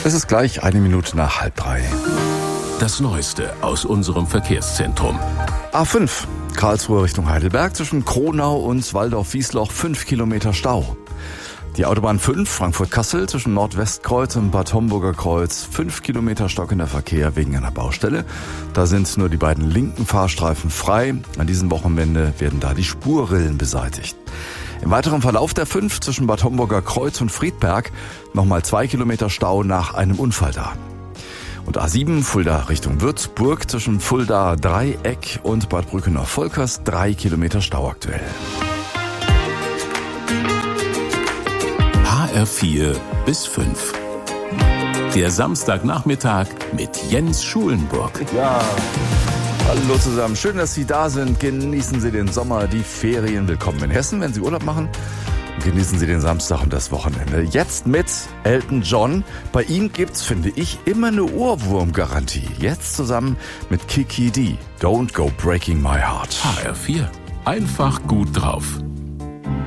Es ist gleich 1:01:30. Das Neueste aus unserem Verkehrszentrum. A5, Karlsruhe Richtung Heidelberg, zwischen Kronau und Walldorf-Wiesloch 5 Kilometer Stau. Die Autobahn 5, Frankfurt-Kassel, zwischen Nordwestkreuz und Bad Homburger Kreuz, 5 Kilometer stockender Verkehr wegen einer Baustelle. Da sind nur die beiden linken Fahrstreifen frei. An diesem Wochenende werden da die Spurrillen beseitigt. Im weiteren Verlauf der 5 zwischen Bad Homburger Kreuz und Friedberg nochmal 2 Kilometer Stau nach einem Unfall da. Und A7 Fulda Richtung Würzburg zwischen Fulda Dreieck und Bad Brückenau-Volkers 3 Kilometer Stau aktuell. HR4 bis 5. Der Samstagnachmittag mit Jens Schulenburg. Ja, hallo zusammen. Schön, dass Sie da sind. Genießen Sie den Sommer, die Ferien. Willkommen in Hessen, wenn Sie Urlaub machen. Und genießen Sie den Samstag und das Wochenende. Jetzt mit Elton John. Bei ihm gibt's, finde ich, immer eine Ohrwurmgarantie. Jetzt zusammen mit Kiki D. Don't Go Breaking My Heart. HR4. Einfach gut drauf.